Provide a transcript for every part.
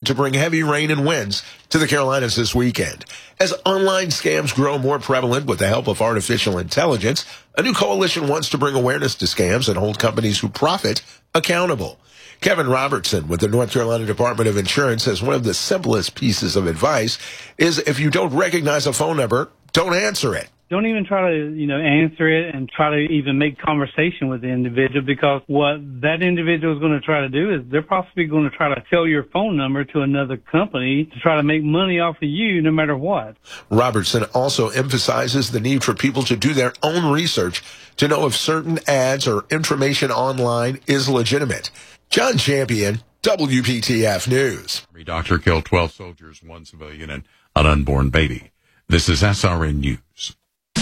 to bring heavy rain and winds to the Carolinas this weekend. As online scams grow more prevalent with the help of artificial intelligence, a new coalition wants to bring awareness to scams and hold companies who profit accountable. Kevin Robertson with the North Carolina Department of Insurance says one of the simplest pieces of advice is if you don't recognize a phone number, don't answer it. Don't even try to, answer it and try to even make conversation with the individual, because what that individual is going to try to do is they're possibly going to try to sell your phone number to another company to try to make money off of you no matter what. Robertson also emphasizes the need for people to do their own research to know if certain ads or information online is legitimate. John Champion, WPTF News. Doctor killed 12 soldiers, 1 civilian, and an unborn baby. This is SRN News.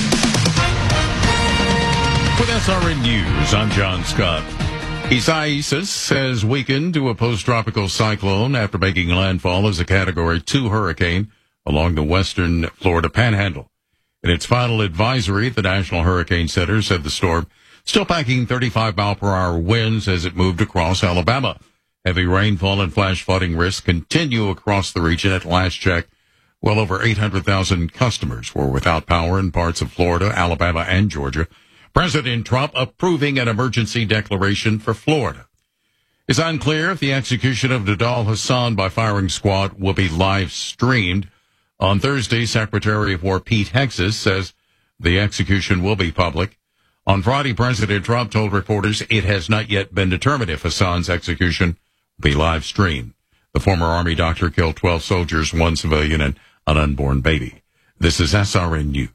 With SRN News, I'm John Scott. Isaias has weakened to a post-tropical cyclone after making landfall as a Category 2 hurricane along the western Florida Panhandle. In its final advisory, the National Hurricane Center said the storm still packing 35-mile-per-hour winds as it moved across Alabama. Heavy rainfall and flash flooding risks continue across the region. At last check, well over 800,000 customers were without power in parts of Florida, Alabama, and Georgia. President Trump approving an emergency declaration for Florida. It's unclear if the execution of Nidal Hasan by firing squad will be live streamed. On Thursday, Secretary of War Pete Hegseth says the execution will be public. On Friday, President Trump told reporters it has not yet been determined if Hasan's execution will be live streamed. The former Army doctor killed 12 soldiers, 1 civilian, and an unborn baby. This is SRN News.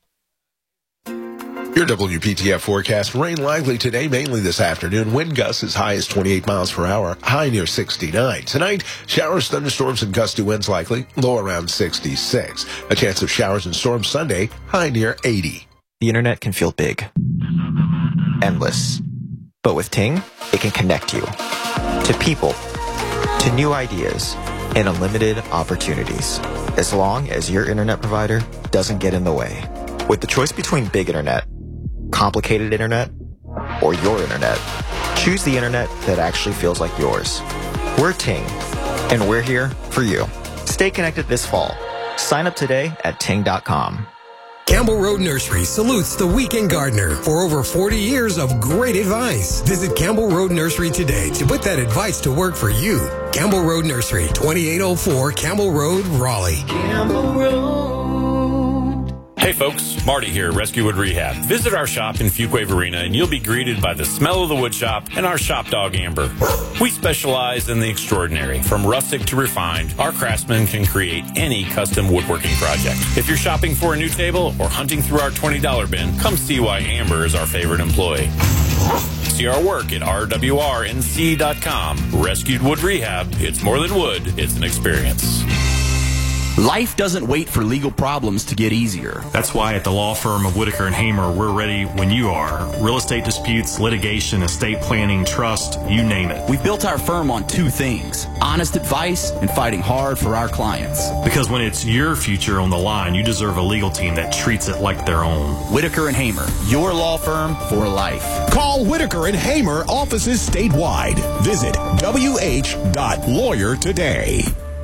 Your WPTF forecast: rain likely today, mainly this afternoon. Wind gusts as high as 28 miles per hour, high near 69. Tonight, showers, thunderstorms, and gusty winds likely, low around 66. A chance of showers and storms Sunday, high near 80. The internet can feel big, endless. But with Ting, it can connect you to people, to new ideas, and unlimited opportunities, as long as your internet provider doesn't get in the way. With the choice between big internet, complicated internet, or your internet, choose the internet that actually feels like yours. We're Ting, and we're here for you. Stay connected this fall. Sign up today at ting.com. Campbell Road Nursery salutes the weekend gardener for over 40 years of great advice. Visit Campbell Road Nursery today to put that advice to work for you. Campbell Road Nursery, 2804 Campbell Road, Raleigh. Campbell Road. Hey folks, Marty here, Rescue Wood Rehab. Visit our shop in Fuquay Arena and you'll be greeted by the smell of the wood shop and our shop dog Amber. We specialize in the extraordinary. From rustic to refined, our craftsmen can create any custom woodworking project. If you're shopping for a new table or hunting through our $20 bin, come see why Amber is our favorite employee. See our work at rwrnc.com. Rescued Wood Rehab. It's more than wood, it's an experience. Life doesn't wait for legal problems to get easier. That's why at the law firm of Whitaker & Hamer, we're ready when you are. Real estate disputes, litigation, estate planning, trust, you name it. We've built our firm on 2 things: honest advice and fighting hard for our clients. Because when it's your future on the line, you deserve a legal team that treats it like their own. Whitaker & Hamer, your law firm for life. Call Whitaker & Hamer, offices statewide. Visit wh.lawyer today.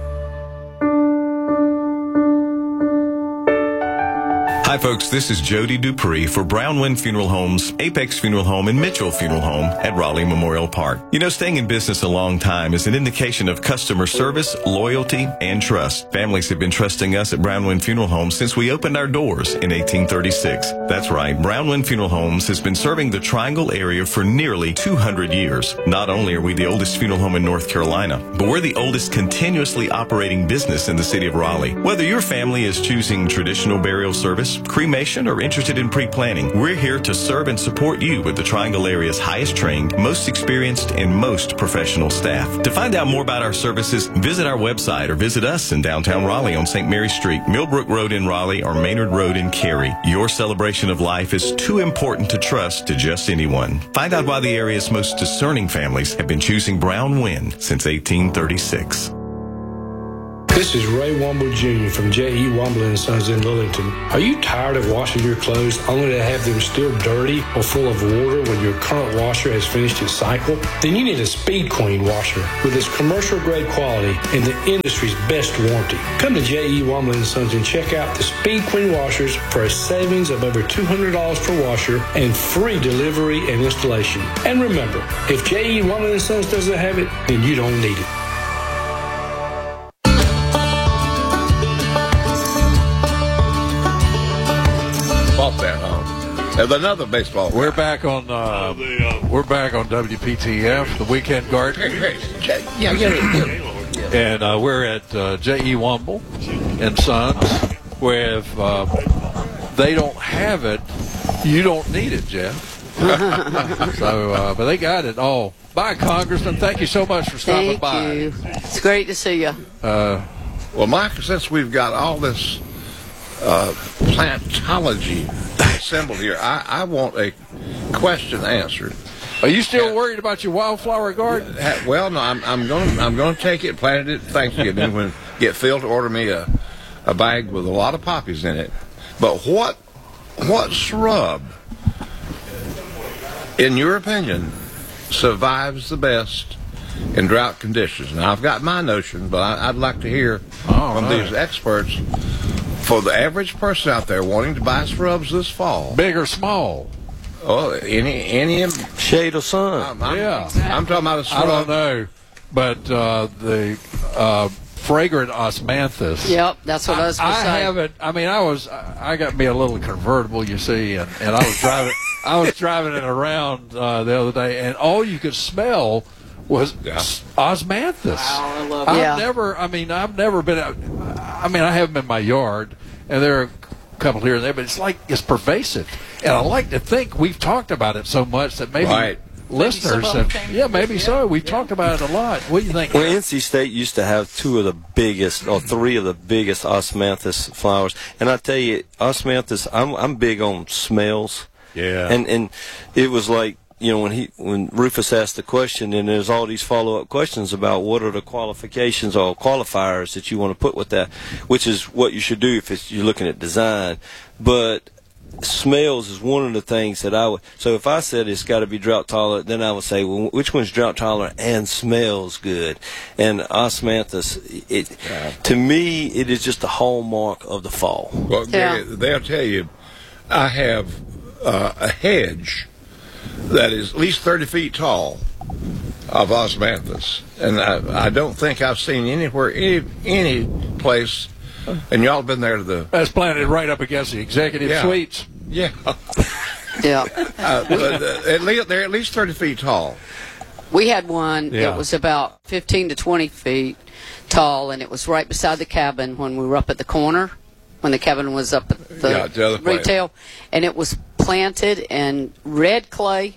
Hi folks, this is Jody Dupree for Brownwind Funeral Homes, Apex Funeral Home, and Mitchell Funeral Home at Raleigh Memorial Park. You know, staying in business a long time is an indication of customer service, loyalty, and trust. Families have been trusting us at Brownwind Funeral Homes since we opened our doors in 1836. That's right, Brownwind Funeral Homes has been serving the Triangle area for nearly 200 years. Not only are we the oldest funeral home in North Carolina, but we're the oldest continuously operating business in the city of Raleigh. Whether your family is choosing traditional burial service, cremation, or interested in pre-planning, we're here to serve and support you with the Triangle area's highest trained, most experienced, and most professional staff. To find out more about our services, visit our website or visit us in downtown Raleigh on St. Mary Street, Millbrook Road in Raleigh, or Maynard Road in Cary. Your celebration of life is too important to trust to just anyone. Find out why the area's most discerning families have been choosing Brownwind since 1836. This is Ray Womble Jr. from J.E. Womble & Sons in Lillington. Are you tired of washing your clothes only to have them still dirty or full of water when your current washer has finished its cycle? Then you need a Speed Queen washer with its commercial-grade quality and the industry's best warranty. Come to J.E. Womble & Sons and check out the Speed Queen washers for a savings of over $200 per washer and free delivery and installation. And remember, if J.E. Womble & Sons doesn't have it, then you don't need it. Another baseball. We're back on WPTF, the Weekend Garden. And we're at J.E. Womble and Sons, where if they don't have it, you don't need it, Jeff. So, but they got it all. Bye, Congressman. Thank you so much for stopping by. Thank you. It's great to see you. Well, Mike, since we've got all this plantology assembled here, I want a question answered. Are you still worried about your wildflower garden? Well, no, I'm going to take it, plant it at Thanksgiving when get Phil to order me a bag with a lot of poppies in it. But what shrub, in your opinion, survives the best in drought conditions? Now, I've got my notion, but I'd like to hear from these experts. For the average person out there wanting to buy shrubs this fall, big or small? Oh, any shade of sun. I'm talking about a shrub. I don't know, but the fragrant osmanthus. Yep, that's what I was going to say. I haven't. I mean, I got me a little convertible, you see, and I was driving. I was driving it around the other day, and all you could smell was osmanthus. Wow, I love it. I've never been out. I mean, I have them in my yard, and there are a couple here and there, but it's pervasive. And I like to think we've talked about it so much that maybe listeners have. Yeah, maybe so. We've talked about it a lot. What do you think? Well, NC State used to have three of the biggest osmanthus flowers. And I tell you, osmanthus, I'm big on smells. Yeah. And it was like, when Rufus asked the question, and there's all these follow-up questions about what are the qualifications or qualifiers that you want to put with that, which is what you should do if you're looking at design. But smells is one of the things that I would. So if I said it's got to be drought tolerant, then I would say, well, which one's drought tolerant and smells good? And osmanthus, to me, it is just a hallmark of the fall. Well, Gary, they'll tell you, I have a hedge that is at least 30 feet tall of osmanthus, and I don't think I've seen anywhere, any place, and y'all been there to the... That's planted right up against the executive suites. Yeah. Yeah. They're at least 30 feet tall. We had one that was about 15 to 20 feet tall, and it was right beside the cabin when we were up at the corner, when the cabin was up at the retail, and it was planted in red clay,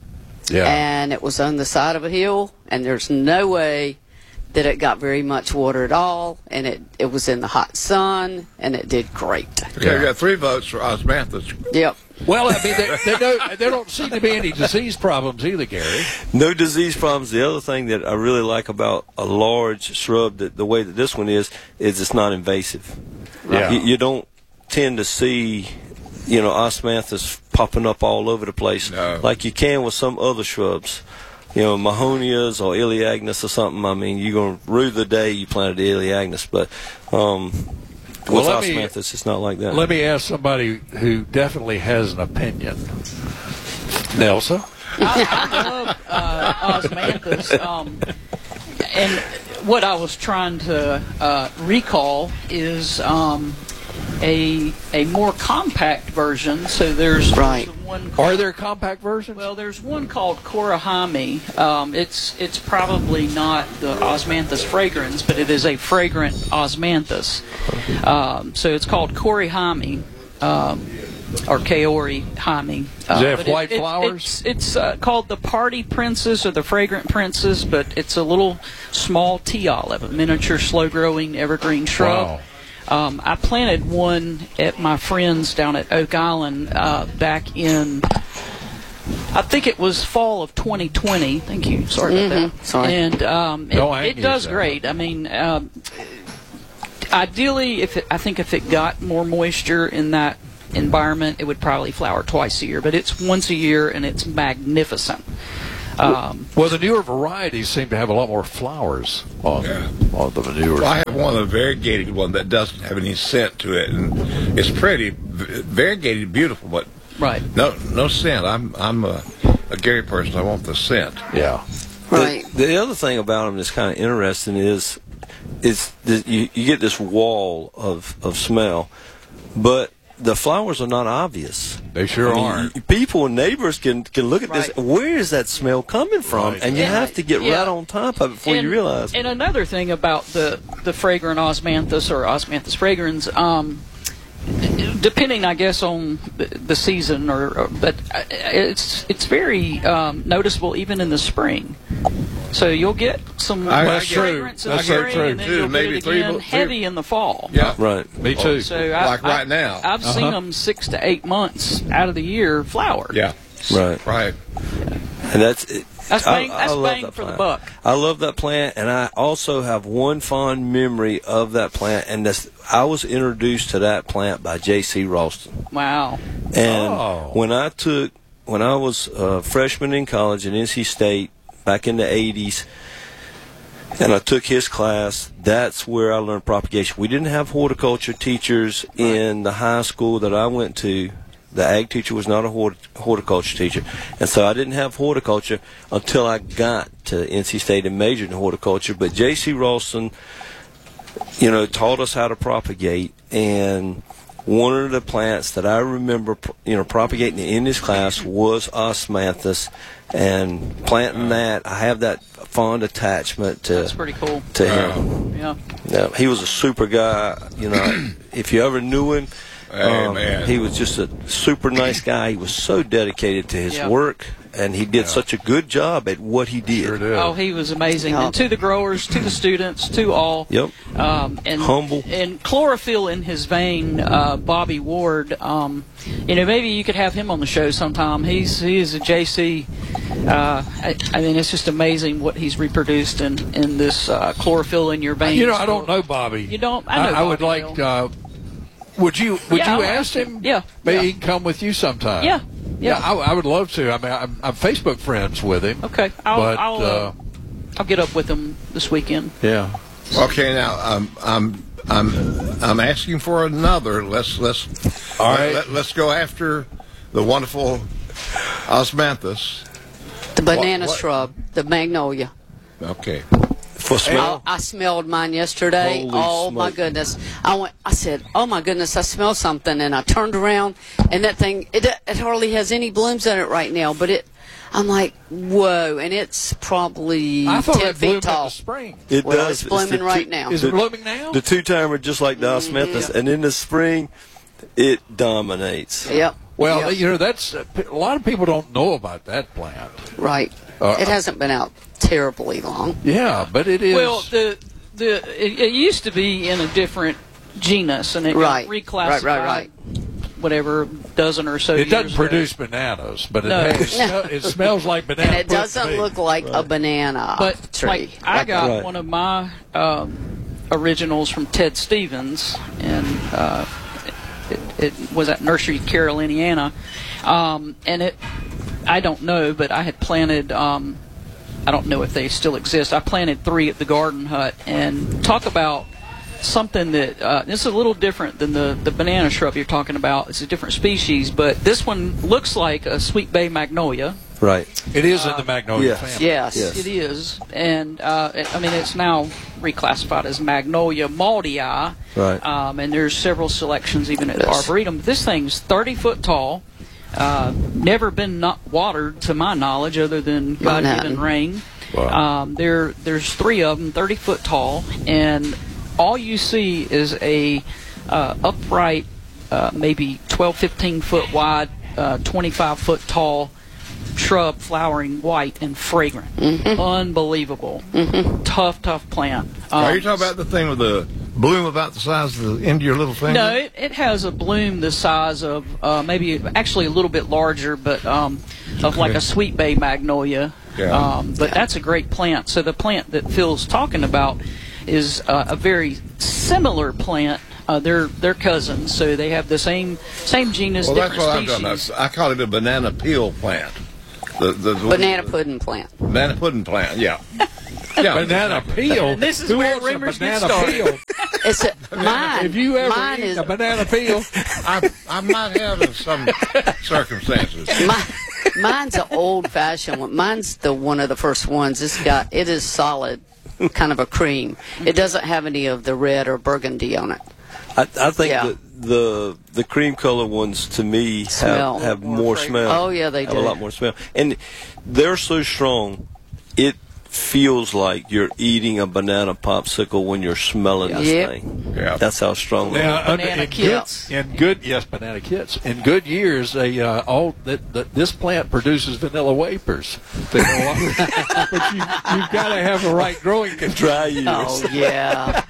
and it was on the side of a hill, and there's no way that it got very much water at all, and it was in the hot sun, and it did great. Okay, we got 3 votes for osmanthus. Yep. Well, I mean, there don't seem to be any disease problems either, Gary. No disease problems. The other thing that I really like about a large shrub, the way that this one is it's not invasive. Yeah. You don't tend to see, osmanthus popping up all over the place like you can with some other shrubs. Mahonias or Elaeagnus or something. I mean, you're going to rue the day you planted the Elaeagnus, but with osmanthus, it's not like that. Let me ask somebody who definitely has an opinion. Nelson? I love osmanthus. And what I was trying to recall is a more compact version. So there's one. Are there compact versions? Well, there's one called Korahami. It's probably not the osmanthus fragrans, but it is a fragrant osmanthus. So it's called Korihami. Or Kaori-hami. Does it have white flowers? It's called the Party Princess or the Fragrant Princess, but it's a little small tea olive, a miniature slow-growing evergreen shrub. Wow. I planted one at my friend's down at Oak Island back in, I think it was fall of 2020. Thank you. Sorry about that. Sorry. And it does great. I mean, Ideally, I think if it got more moisture in that environment, it would probably flower twice a year. But it's once a year, and it's magnificent. Well, the newer varieties seem to have a lot more flowers on the newer. Well, I have one of the variegated one that doesn't have any scent to it, and it's pretty variegated, beautiful, but no scent. I'm a Gary person. I want the scent. Yeah. Right. The other thing about them that's kind of interesting is you get this wall of smell, but the flowers are not obvious. They sure are. People and neighbors can look at this. Where is that smell coming from? And you have to get right on top of it before you realize. And another thing about the fragrant osmanthus or osmanthus fragrans, depending, I guess, on the season, but it's very noticeable even in the spring. So you'll get some fragrance in the spring, and then you'll get it again heavy in the fall. Yeah, right. Me too. So right now, I've seen them 6 to 8 months out of the year flower. Yeah, right. And that's bang for the buck. I love that plant, and I also have one fond memory of that plant, and I was introduced to that plant by J.C. Ralston. Wow. And when I was a freshman in college at NC State back in the 80s, and I took his class, that's where I learned propagation. We didn't have horticulture teachers in the high school that I went to. The ag teacher was not a horticulture teacher. And so I didn't have horticulture until I got to NC State and majored in horticulture. But J.C. Ralston, taught us how to propagate. And one of the plants that I remember, propagating in this class was osmanthus. And planting that, I have that fond attachment to. That's pretty cool. To him. Yeah. He was a super guy. If you ever knew him. Man. He was just a super nice guy. He was so dedicated to his work, and he did such a good job at what he did. Sure did. Oh, he was amazing. And to the growers, to the students, to all. Yep. And humble. And chlorophyll in his vein, Bobby Ward. Maybe you could have him on the show sometime. He is a JC. I mean, it's just amazing what he's reproduced in this chlorophyll in your veins. I don't know Bobby. You don't? I know. I would like. Would you ask him? Yeah. Maybe he can come with you sometime. Yeah. I would love to. I mean, I'm Facebook friends with him. Okay. I'll get up with him this weekend. Yeah. Okay. Now I'm asking for another. Let's all right. Let's go after the wonderful osmanthus. The banana shrub, the magnolia. Okay. For smell? I smelled mine yesterday. My goodness! I said, "Oh my goodness! I smell something," and I turned around, and that thing it hardly has any blooms in it right now. But I'm like, whoa! And it's probably 10 feet tall. In the spring. It does. It's blooming right now. Is it blooming now? The two-timer, just like the osmanthus, and in the spring, it dominates. Yep. Well, that's a lot of people don't know about that plant. Right. It hasn't been out terribly long. Yeah, but it is. Well, it used to be in a different genus, and it got reclassified. Right. Whatever dozen or so. It doesn't years produce ago. bananas, but it smells like banana. And it doesn't look like a banana tree. I got one of my originals from Ted Stevens, and it was at Nursery Caroliniana, and I don't know, but I had planted, I don't know if they still exist. I planted 3 at the garden hut, and talk about something that, this is a little different than the banana shrub you're talking about. It's a different species, but this one looks like a sweet bay magnolia. Right. It is in the magnolia family. Yes. It is. And, it's now reclassified as Magnolia maldii. Right. And there's several selections even at the Arboretum. This thing's 30-foot tall. Never been not watered to my knowledge, other than God-given rain. Wow. There's 3 of them, 30-foot tall, and all you see is a upright, maybe 12, 15 foot wide, 25 foot tall shrub, flowering white and fragrant. Unbelievable. Tough plant. Are you talking about the thing with the bloom about the size of the end of your little finger? No, it has a bloom the size of maybe actually a little bit larger, but of like a sweet bay magnolia. But that's a great plant. So the plant that Phil's talking about is a very similar plant. They're cousins, so they have the same genus. Well, that's what species. I've done. I call it a banana peel plant. The banana pudding plant. Banana pudding plant, yeah. Yeah. Banana peel. This is Who where wants a rumors get banana started. peel? It's mine. Have you ever mine eaten is, a banana peel? I might have in some circumstances. Mine's an old-fashioned one. Mine's one of the first ones. It is solid, kind of a cream. It doesn't have any of the red or burgundy on it. I think that the cream color ones to me have more smell. Oh yeah, they do. Have a lot more smell, and they're so strong. It feels like you're eating a banana popsicle when you're smelling this thing. Yeah, that's how strong they are. Banana kits. Banana kits. In good years, this plant produces vanilla wafers. But you've got to have the right growing conditions. Dry years. Oh yeah.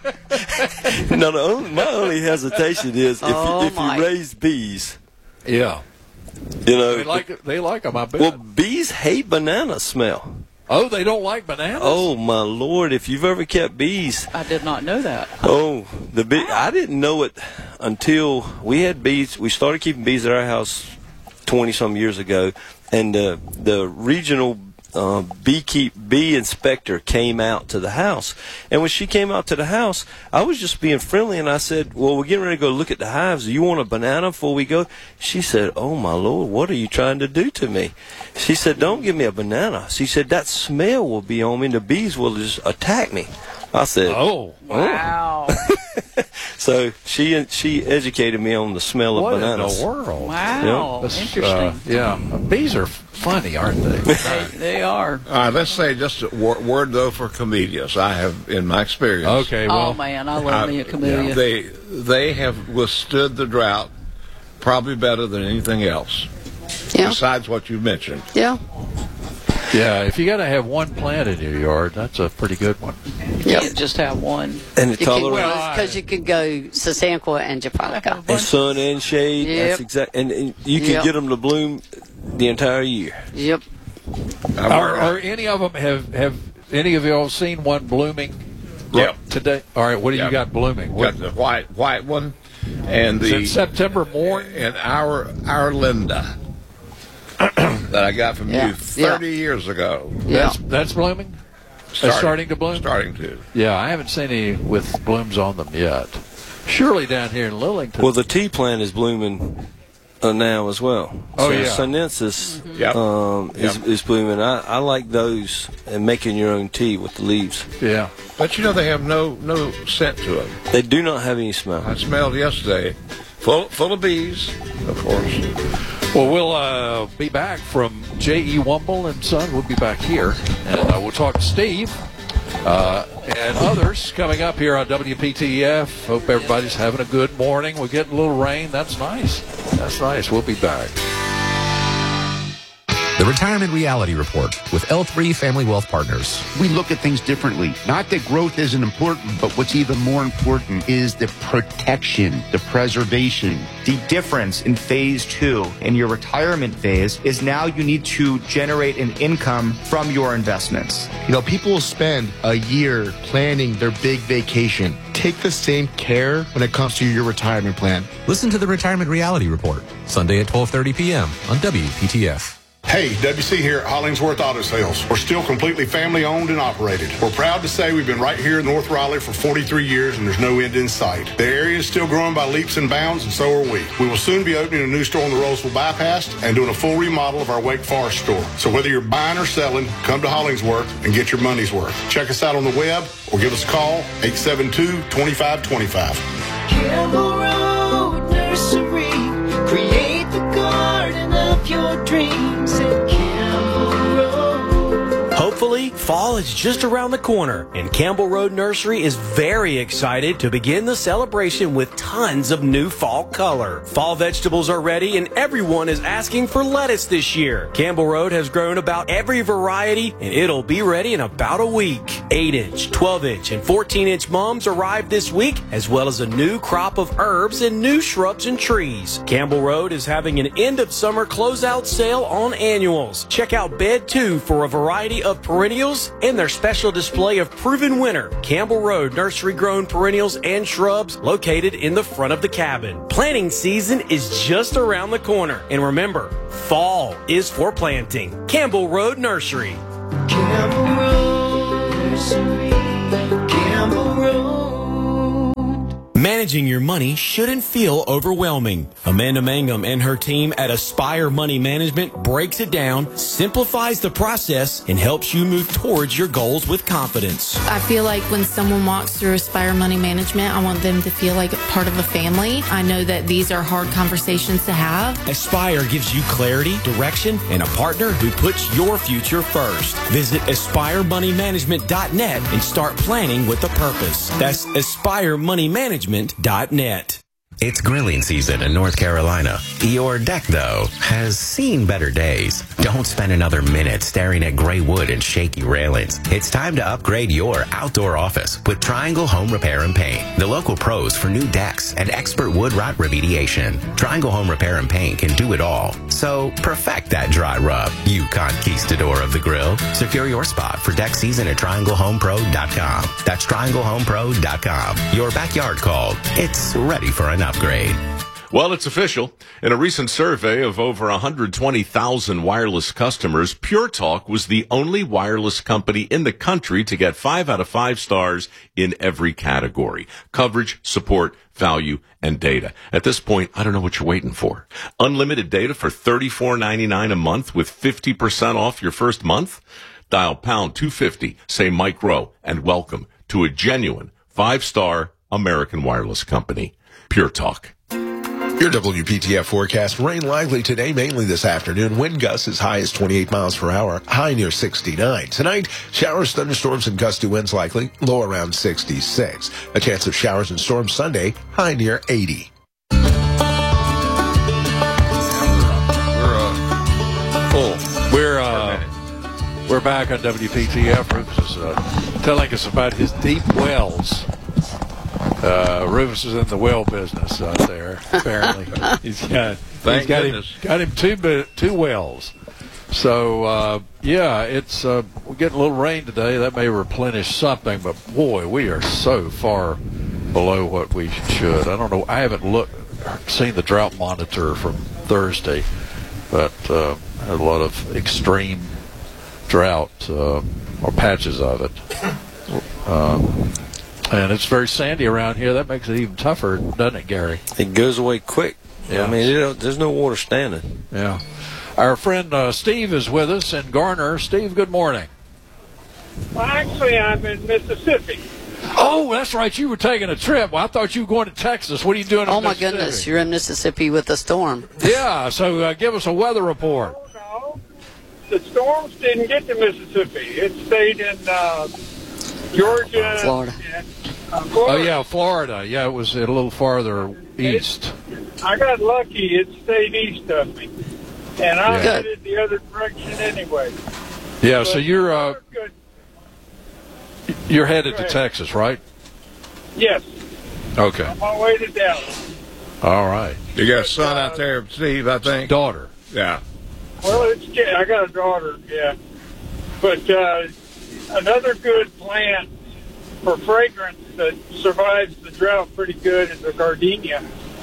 No, my only hesitation is if you raise bees. Yeah. You know, they like them. I bet. Well, bees hate banana smell. Oh, they don't like bananas? Oh, my Lord. If you've ever kept bees. I did not know that. Oh, I didn't know it until we had bees. We started keeping bees at our house 20-some years ago, and the regional bee inspector came out to the house. And when she came out to the house, I was just being friendly, and I said, well, we're getting ready to go look at the hives. Do you want a banana before we go? She said, oh, my Lord, what are you trying to do to me? She said, don't give me a banana. She said, that smell will be on me, and the bees will just attack me. I said, oh. Wow. So she educated me on the smell of bananas. What in the world? Wow. Yeah. Interesting. Bees are funny, aren't they? They are. All right, let's say just a word, though, for camellias. I have, in my experience. Okay, well. Oh, man, I love me a camellia. They have withstood the drought probably better than anything else. Yeah. Besides what you mentioned. Yeah. Yeah, if you got to have one plant in your yard, that's a pretty good one. You can't just have one. And it tolerates. Because you could go Sasanqua and Japonica. And sun and shade. Yep. That's exact. And you can get them to bloom the entire year. Yep. Are any of them have any of y'all seen one blooming? Yep. Today. All right. What do you got blooming? Got the white one, and Is it September morn? And our Linda that I got from you 30 years ago. Yeah. That's blooming. Starting to bloom. Starting to. Yeah, I haven't seen any with blooms on them yet. Surely down here in Lillington. Well, the tea plant is blooming now as well. Oh, so yeah. Sinensis is blooming. I like those and making your own tea with the leaves. Yeah. But you know they have no scent to them. They do not have any smell. I smelled yesterday. Full of bees, of course. Well, we'll be back from J.E. Wumble and Son. We'll be back here, and we'll talk to Steve and others coming up here on WPTF. Hope everybody's having a good morning. We're getting a little rain. That's nice. That's nice. We'll be back. The Retirement Reality Report with L3 Family Wealth Partners. We look at things differently. Not that growth isn't important, but what's even more important is the protection, the preservation. The difference in phase 2 in your retirement phase is now you need to generate an income from your investments. You know, people will spend a year planning their big vacation. Take the same care when it comes to your retirement plan. Listen to the Retirement Reality Report, Sunday at 12:30 p.m. on WPTF. Hey, WC here at Hollingsworth Auto Sales. We're still completely family owned and operated. We're proud to say we've been right here in North Raleigh for 43 years and there's no end in sight. The area is still growing by leaps and bounds and so are we. We will soon be opening a new store on the Roseville Bypass and doing a full remodel of our Wake Forest store. So whether you're buying or selling, come to Hollingsworth and get your money's worth. Check us out on the web or give us a call, 872-2525. Campbell Road Nursery, create the garden of your dreams at Campbell Road. Hopefully, fall is just around the corner, and Campbell Road Nursery is very excited to begin the celebration with tons of new fall color. Fall vegetables are ready, and everyone is asking for lettuce this year. Campbell Road has grown about every variety, and it'll be ready in about a week. 8-inch, 12-inch, and 14-inch mums arrived this week, as well as a new crop of herbs and new shrubs and trees. Campbell Road is having an end-of-summer closeout sale on annuals. Check out Bed 2 for a variety of perennials perennials and their special display of proven winner, Campbell Road Nursery Grown Perennials and Shrubs, located in the front of the cabin. Planting season is just around the corner. And remember, fall is for planting. Campbell Road Nursery. Campbell Road Nursery. Campbell Road. Managing your money shouldn't feel overwhelming. Amanda Mangum and her team at Aspire Money Management breaks it down, simplifies the process, and helps you move towards your goals with confidence. I feel like when someone walks through Aspire Money Management, I want them to feel like part of a family. I know that these are hard conversations to have. Aspire gives you clarity, direction, and a partner who puts your future first. Visit AspireMoneyManagement.net and start planning with a purpose. That's AspireMoneyManagement.net. It's grilling season in North Carolina. Your deck, though, has seen better days. Don't spend another minute staring at gray wood and shaky railings. It's time to upgrade your outdoor office with Triangle Home Repair and Paint, the local pros for new decks and expert wood rot remediation. Triangle Home Repair and Paint can do it all. So perfect that dry rub, you conquistador of the grill. Secure your spot for deck season at TriangleHomePro.com. That's TriangleHomePro.com. Your backyard called. It's ready for an upgrade. Well, it's official. In a recent survey of over 120,000 wireless customers, Pure Talk was the only wireless company in the country to get 5 out of 5 stars in every category: coverage, support, value, and data. At this point, I don't know what you're waiting for. Unlimited data for $34.99 a month with 50% off your first month? Dial pound 250, say Mike Rowe, and welcome to a genuine 5-star American wireless company. Pure Talk. Your WPTF forecast: rain likely today, mainly this afternoon. Wind gusts as high as 28 miles per hour, high near 69. Tonight, showers, thunderstorms, and gusty winds likely, low around 66. A chance of showers and storms Sunday, high near 80. We're back on WPTF. Rufus is telling us about his deep wells. Rufus is in the well business out there, apparently. He's got him two wells. So, it's we're getting a little rain today. That may replenish something, but boy, we are so far below what we should. I don't know. I haven't seen the drought monitor from Thursday, but had a lot of extreme drought or patches of it. And it's very sandy around here. That makes it even tougher, doesn't it, Gary? It goes away quick. Yeah. I mean, there's no water standing. Yeah. Our friend Steve is with us in Garner. Steve, good morning. Well, actually, I'm in Mississippi. Oh, that's right. You were taking a trip. Well, I thought you were going to Texas. What are you doing in Mississippi? Oh, my goodness. You're in Mississippi with a storm. Yeah, so give us a weather report. No, the storms didn't get to Mississippi. It stayed in Georgia. Florida. Florida. Oh, yeah, Florida. Yeah, it was a little farther east. I got lucky. It stayed east of me. And I headed the other direction anyway. Yeah, but so you're headed to Texas, right? Yes. Okay. On my way to Dallas. All right. You got a son out there, Steve, I think? Daughter. Yeah. Well, I got a daughter, yeah. But another good plant for fragrance that survives the drought pretty good is a gardenia.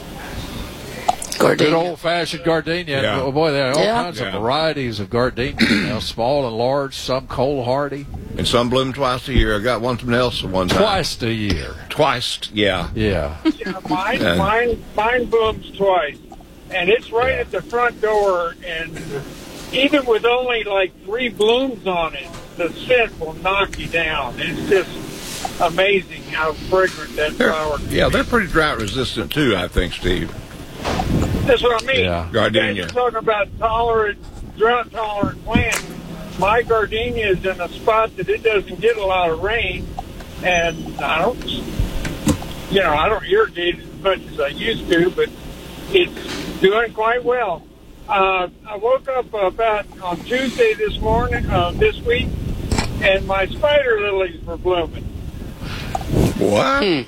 Good old-fashioned gardenia. Yeah. Oh, boy, there are all kinds of varieties of gardenia, small and large, some cold-hardy. And some bloom twice a year. I got one from Nelson one time. Twice a year. Twice, yeah. Yeah. Mine blooms twice. And it's right at the front door, and even with only like 3 blooms on it, the scent will knock you down. It's just amazing how fragrant that flower can be. Yeah, they're pretty drought resistant too, I think, Steve. That's what I mean. Yeah. Gardenia. You're talking about drought tolerant plants. My gardenia is in a spot that it doesn't get a lot of rain, and I don't irrigate it as much as I used to, but it's doing quite well. I woke up about on Tuesday this week, and my spider lilies were blooming. What?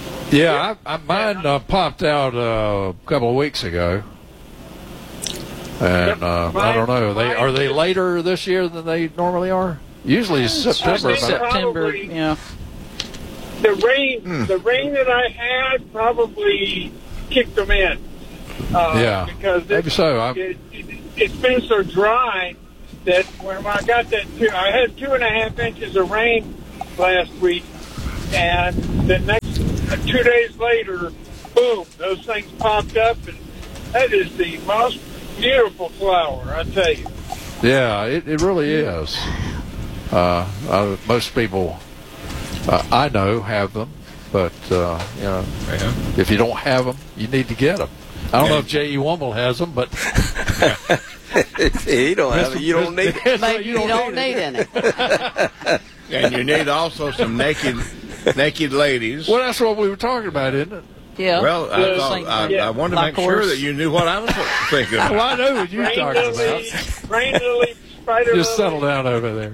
Yeah, mine popped out a couple of weeks ago. And I don't know. Are they later this year than they normally are? Usually it's September. September, yeah. The rain that I had probably kicked them in. Because maybe so. It's been so dry that when I got that, I had 2.5 inches of rain last week, and the next 2 days later, boom, those things popped up, and that is the most beautiful flower, I tell you. Yeah, it really is. Most people I know have them, but if you don't have them, you need to get them. I don't know if J.E. Womble has them, but he don't have it. You don't need it. Maybe you don't need any. And you need also some naked ladies. Well, that's what we were talking about, isn't it? Yeah. Well, I wanted to make sure that you knew what I was thinking about. Well, I know what you're talking about. Rain lily, spider Just settle down over there.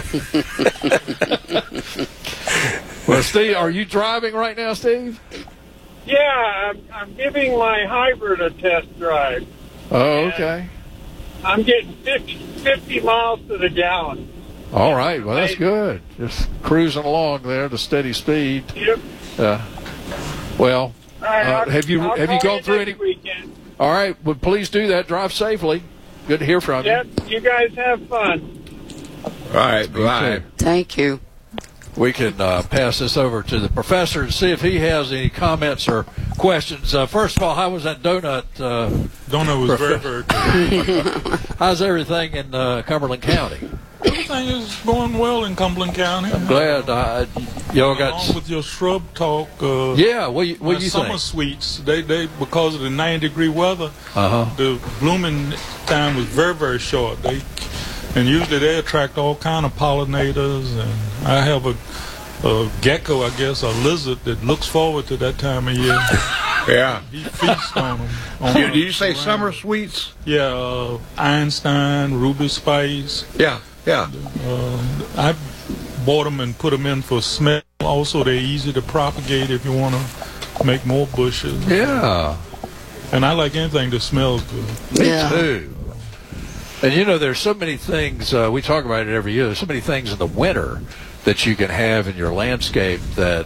Well, Steve, are you driving right now, Steve? Yeah, I'm giving my hybrid a test drive. Oh, okay. I'm getting 50 miles to the gallon. All right, well, that's good. Just cruising along there at a steady speed. Yep. Well, right, have you gone through any weekend? All right, well, please do that. Drive safely. Good to hear from you. Yep, you guys have fun. All right, bye. Thank you. We can pass this over to the professor and see if he has any comments or questions. First of all, how was that donut? Donut was very, very good. How's everything in Cumberland County? Everything is going well in Cumberland County. I'm glad y'all got. Along with your shrub talk. Yeah, what you summer think? Sweets, they because of the 90-degree weather, the blooming time was very, very short. And usually they attract all kind of pollinators, and I have a gecko, I guess, a lizard that looks forward to that time of year. Yeah. He feasts on them. Did you say summer sweets? Yeah, Einstein, Ruby Spice. Yeah. I bought them and put them in for smell. Also, they're easy to propagate if you want to make more bushes. Yeah. And I like anything that smells good. Me too. And there's so many things, we talk about it every year, there's so many things in the winter that you can have in your landscape that,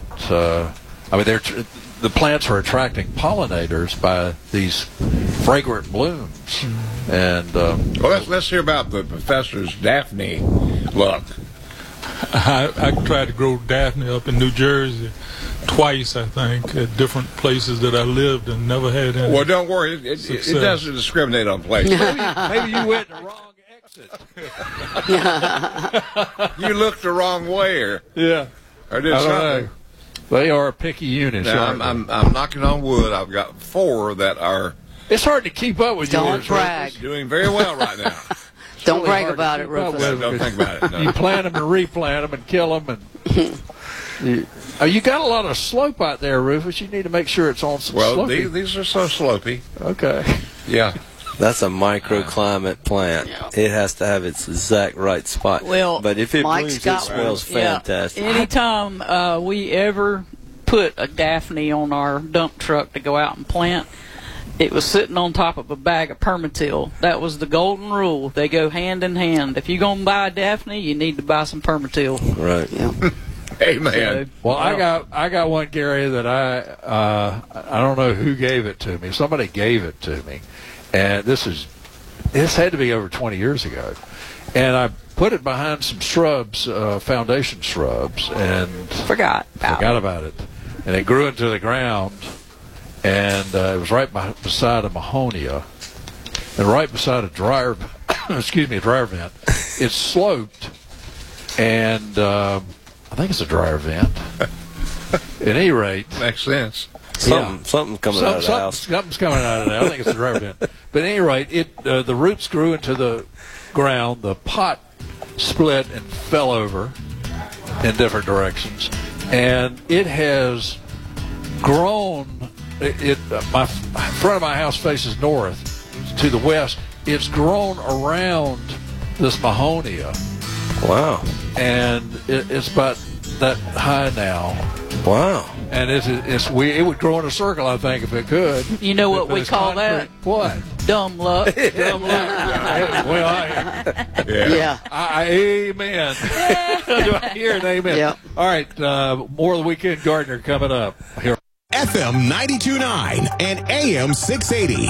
the plants are attracting pollinators by these fragrant blooms. And well, let's hear about the professor's Daphne luck. I tried to grow Daphne up in New Jersey twice, I think, at different places that I lived and never had any. Well, don't worry. It doesn't discriminate on place. Maybe you went the wrong exit. You looked the wrong way, or did something. They are a picky unit. Now, I'm knocking on wood. I've got 4 that are. It's hard to keep up with. Don't brag. Doing very well right now. Don't brag about it, Rufus. Don't think about it. No. You plant them and replant them and kill them, and you got a lot of slope out there, Rufus. You need to make sure it's on some Well, slopey. these are so slopey. Okay. Yeah. That's a microclimate plant. Yeah. It has to have its exact right spot. Well, but if it Mike's blooms, got it smells fantastic. Anytime we ever put a Daphne on our dump truck to go out and plant, it was sitting on top of a bag of Permatil. That was the golden rule. They go hand in hand. If you're going to buy a Daphne, you need to buy some Permatil. Right. Yeah. Amen. Well, I got one, Gary, that I don't know who gave it to me. Somebody gave it to me, and this had to be over 20 years ago, and I put it behind some shrubs, foundation shrubs, and forgot about it, and it grew into the ground, and it was right beside a Mahonia, and right beside a dryer vent. It sloped, and I think it's a dryer vent. At any rate, makes sense. Something's coming out of the house. Something's coming out of there. I think it's a dryer vent. But at any rate, the roots grew into the ground. The pot split and fell over in different directions, and it has grown. My front of my house faces north. To the west, it's grown around this Mahonia. Wow. And it's about that high now. Wow. And it would grow in a circle, I think, if it could. You know what we call that? What? dumb luck. Dumb luck. Well, Yeah. Amen. Do I hear an amen? Yep. All right, more of the Weekend Gardener coming up here. FM 92.9 and AM 680.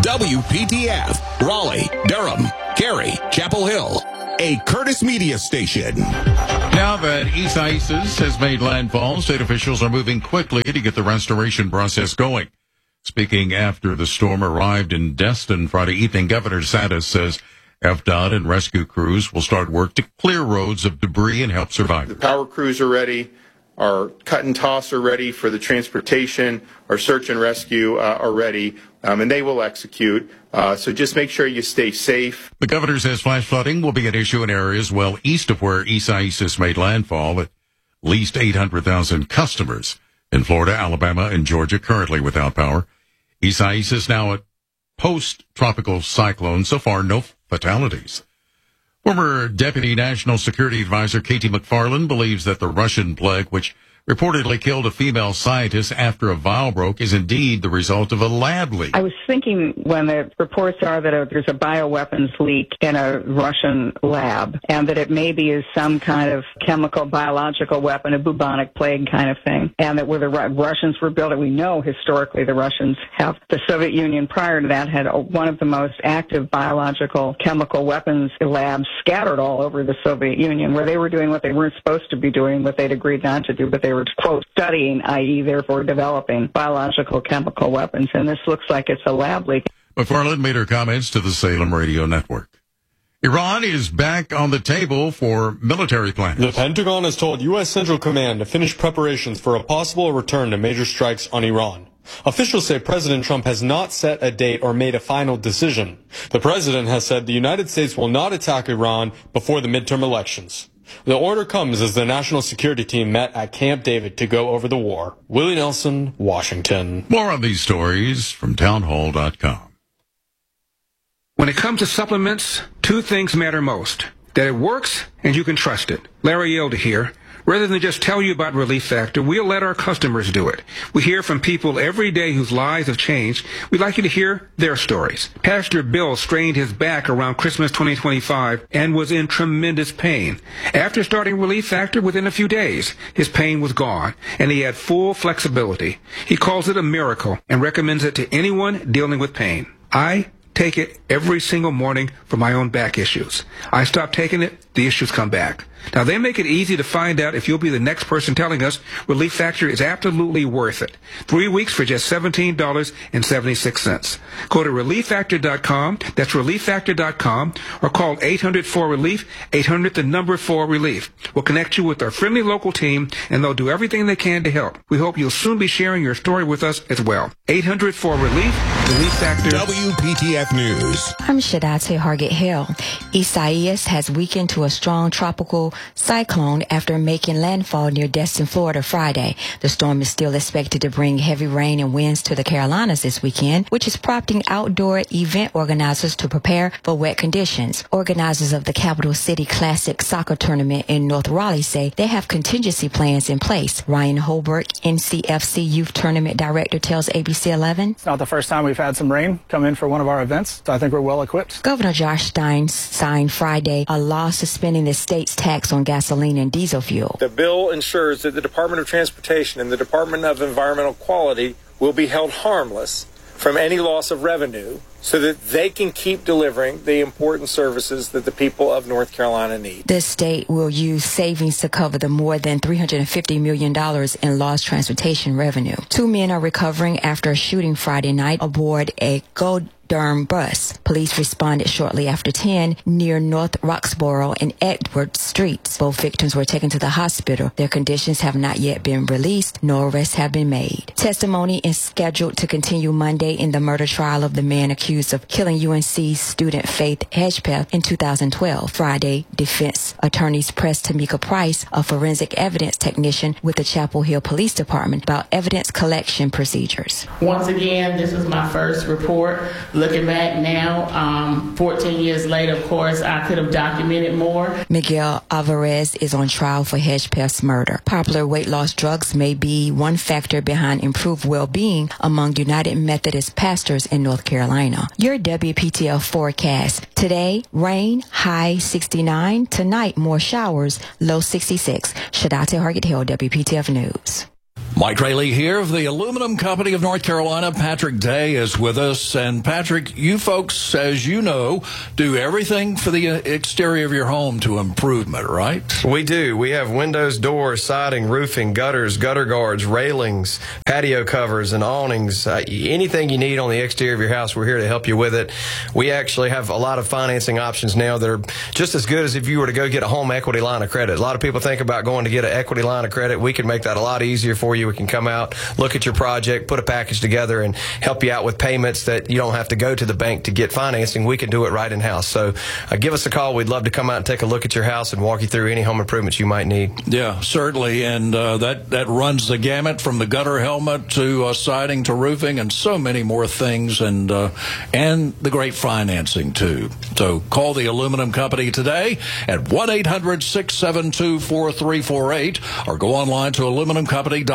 WPTF. Raleigh, Durham, Cary, Chapel Hill. A Curtis Media station. Now that Isaias has made landfall, state officials are moving quickly to get the restoration process going. Speaking after the storm arrived in Destin Friday evening, Governor DeSantis says FDOT and rescue crews will start work to clear roads of debris and help survivors. The power crews are ready. Our cut and toss are ready for the transportation. Our search and rescue are ready, and they will execute. So just make sure you stay safe. The governor says flash flooding will be an issue in areas well east of where Isaias made landfall. At least 800,000 customers in Florida, Alabama, and Georgia currently without power. Isaias is now a post-tropical cyclone. So far, no fatalities. Former Deputy National Security Advisor Katie McFarland believes that the Russian plague, which reportedly killed a female scientist after a vial broke, is indeed the result of a lab leak. I was thinking when the reports are that there's a bioweapons leak in a Russian lab and that it maybe is some kind of chemical, biological weapon, a bubonic plague kind of thing, and that where the Russians were building, we know historically the Russians have, the Soviet Union prior to that had one of the most active biological chemical weapons labs scattered all over the Soviet Union, where they were doing what they weren't supposed to be doing, what they'd agreed not to do, but they were, quote, studying, i.e., therefore developing biological chemical weapons. And this looks like it's a lab leak. McFarland made her comments to the Salem Radio Network. Iran is back on the table for military planning. The Pentagon has told U.S. Central Command to finish preparations for a possible return to major strikes on Iran. Officials say President Trump has not set a date or made a final decision. The president has said the United States will not attack Iran before the midterm elections. The order comes as the National Security Team met at Camp David to go over the war. Willie Nelson, Washington. More on these stories from townhall.com. When it comes to supplements, two things matter most. That it works and you can trust it. Larry Yelda here. Rather than just tell you about Relief Factor, we'll let our customers do it. We hear from people every day whose lives have changed. We'd like you to hear their stories. Pastor Bill strained his back around Christmas 2025 and was in tremendous pain. After starting Relief Factor, within a few days, his pain was gone, and he had full flexibility. He calls it a miracle and recommends it to anyone dealing with pain. I take it every single morning for my own back issues. I stop taking it, the issues come back. Now, they make it easy to find out if you'll be the next person telling us Relief Factor is absolutely worth it. 3 weeks for just $17.76. Go to ReliefFactor.com, that's ReliefFactor.com, or call 800-4RELIEF, 800-4RELIEF. We'll connect you with our friendly local team, and they'll do everything they can to help. We hope you'll soon be sharing your story with us as well. 800-4RELIEF, Relief Factor. WPTF News. I'm Shadate Hargett Hill. Isaias has weakened to a strong tropical cyclone after making landfall near Destin, Florida Friday. The storm is still expected to bring heavy rain and winds to the Carolinas this weekend, which is prompting outdoor event organizers to prepare for wet conditions. Organizers of the Capital City Classic soccer tournament in North Raleigh say they have contingency plans in place. Ryan Holbrook, NCFC Youth Tournament Director, tells ABC 11. It's not the first time we've had some rain come in for one of our events, so I think we're well equipped. Governor Josh Stein signed Friday a law suspending the state's tax on gasoline and diesel fuel. The bill ensures that the Department of Transportation and the Department of Environmental Quality will be held harmless from any loss of revenue so that they can keep delivering the important services that the people of North Carolina need. The state will use savings to cover the more than $350 million in lost transportation revenue. 2 men are recovering after a shooting Friday night aboard a Durham bus. Police responded shortly after 10 near North Roxborough and Edward Streets. Both victims were taken to the hospital. Their conditions have not yet been released. No arrests have been made. Testimony is scheduled to continue Monday in the murder trial of the man accused of killing UNC student Faith Hedgepeth in 2012. Friday, defense attorneys pressed Tamika Price, a forensic evidence technician with the Chapel Hill Police Department, about evidence collection procedures. Once again, this is my first report Looking back now, 14 years later, of course, I could have documented more. Miguel Alvarez is on trial for Hedgepeth's murder. Popular weight loss drugs may be one factor behind improved well-being among United Methodist pastors in North Carolina. Your WPTF forecast. Today, rain, high 69. Tonight, more showers, low 66. Shadate Hargett Hill, WPTF News. Mike Rayleigh here of the Aluminum Company of North Carolina. Patrick Day is with us. And Patrick, you folks, as you know, do everything for the exterior of your home to improvement, right? We do. We have windows, doors, siding, roofing, gutters, gutter guards, railings, patio covers, and awnings. Anything you need on the exterior of your house, we're here to help you with it. We actually have a lot of financing options now that are just as good as if you were to go get a home equity line of credit. A lot of people think about going to get an equity line of credit. We can make that a lot easier for you. We can come out, look at your project, put a package together, and help you out with payments that you don't have to go to the bank to get financing. We can do it right in-house. So give us a call. We'd love to come out and take a look at your house and walk you through any home improvements you might need. Yeah, certainly. And that runs the gamut from the gutter helmet to siding to roofing and so many more things, and the great financing, too. So call the Aluminum Company today at 1-800-672-4348 or go online to aluminumcompany.com.